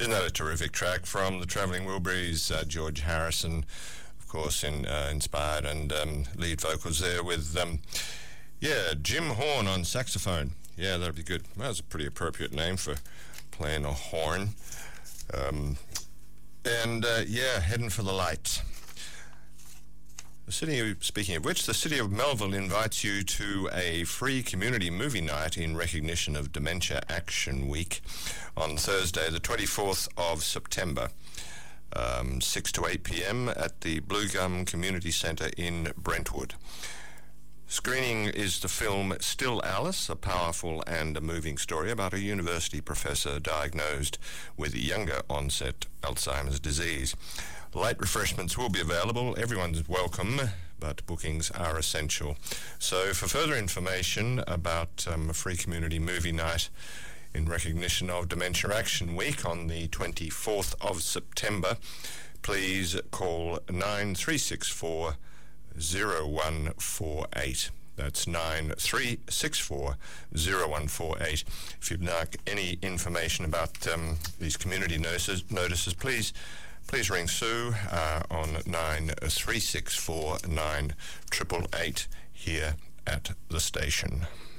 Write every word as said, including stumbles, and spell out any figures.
Isn't that a terrific track from the Travelling Wilburys? Uh, George Harrison, of course, in, uh, inspired, and um, lead vocals there with, um, yeah, Jim Horn on saxophone. Yeah, that'd be good. Well, that's a pretty appropriate name for playing a horn. Um, and, uh, yeah, heading for the lights. The city, speaking of which, the City of Melville invites you to a free community movie night in recognition of Dementia Action Week on Thursday, the twenty-fourth of September, um, six to eight p.m. at the Blue Gum Community Centre in Brentwood. Screening is the film Still Alice, a powerful and a moving story about a university professor diagnosed with younger onset Alzheimer's disease. Light refreshments will be available. Everyone's welcome, but bookings are essential. So for further information about um, a free community movie night in recognition of Dementia Action Week on the twenty-fourth of September, please call nine three six four zero one four eight. That's nine three six four zero one four eight. If you'd like any information about um, these community notices, notices, please please ring Sue uh, on nine three six four nine eight eight eight here at the station.